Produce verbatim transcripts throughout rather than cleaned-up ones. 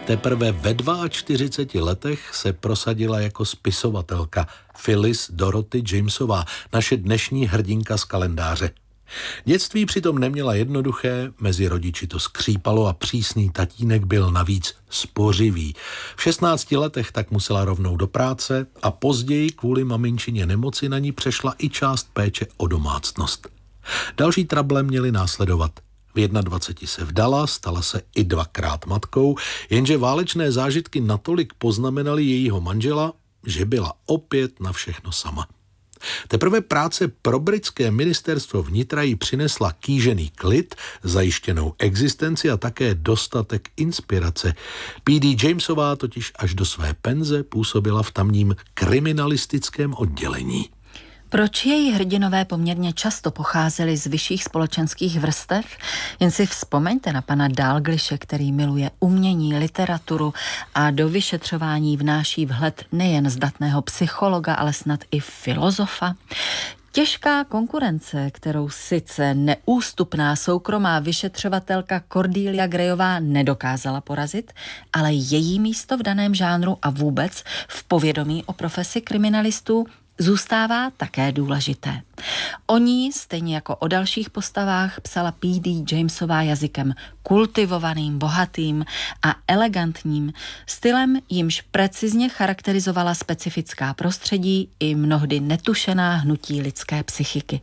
Teprve ve čtyřiceti dvou letech se prosadila jako spisovatelka Phyllis Dorothy Jamesová, naše dnešní hrdinka z kalendáře. Dětství přitom neměla jednoduché, mezi rodiči to skřípalo a přísný tatínek byl navíc spořivý. V šestnácti letech tak musela rovnou do práce a později kvůli maminčině nemoci na ní přešla i část péče o domácnost. Další trable měly následovat. V dvaceti jedné se vdala, stala se i dvakrát matkou, jenže válečné zážitky natolik poznamenaly jejího manžela, že byla opět na všechno sama. Teprve práce pro britské ministerstvo vnitra jí přinesla kýžený klid, zajištěnou existenci a také dostatek inspirace. P D Jamesová totiž až do své penze působila v tamním kriminalistickém oddělení. Proč její hrdinové poměrně často pocházeli z vyšších společenských vrstev? Jen si vzpomeňte na pana Dalglishe, který miluje umění, literaturu a do vyšetřování vnáší vhled nejen zdatného psychologa, ale snad i filozofa. Těžká konkurence, kterou sice neústupná soukromá vyšetřovatelka Cordelia Grayová nedokázala porazit, ale její místo v daném žánru a vůbec v povědomí o profesi kriminalistů zůstává také důležité. O ní, stejně jako o dalších postavách, psala P D Jamesová jazykem kultivovaným, bohatým a elegantním, stylem, jimž precizně charakterizovala specifická prostředí i mnohdy netušená hnutí lidské psychiky.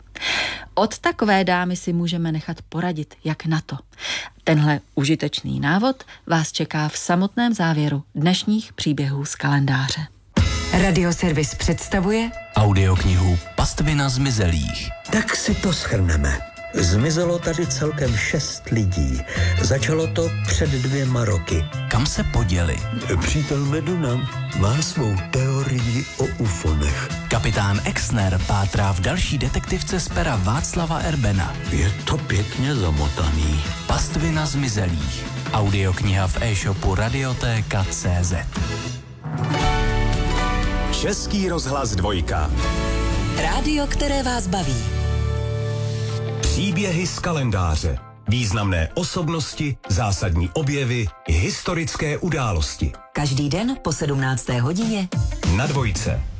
Od takové dámy si můžeme nechat poradit, jak na to. Tenhle užitečný návod vás čeká v samotném závěru dnešních příběhů z kalendáře. Radioservis představuje audioknihu Pastvina zmizelých. Tak si to shrneme. Zmizelo tady celkem šest lidí. Začalo to před dvěma roky. Kam se poděli? Přítel Meduna má svou teorii o ufonech. Kapitán Exner pátrá v další detektivce z pera Václava Erbena. Je to pěkně zamotaný. Pastvina zmizelých. Audiokniha v e-shopu radiotéka tečka cé zet. Český rozhlas dvojka. rádio, které vás baví. Příběhy z kalendáře. Významné osobnosti, zásadní objevy, historické události. Každý den po sedmnácté hodině na dvojce.